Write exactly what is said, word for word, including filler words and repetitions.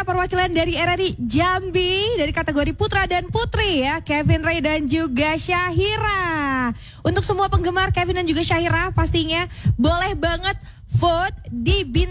dia perwakilan dari R R I Jambi dari kategori putra dan putri ya, Kevin Ray dan juga Syahira. Untuk semua penggemar Kevin dan juga Syahira pastinya boleh banget vote di bintang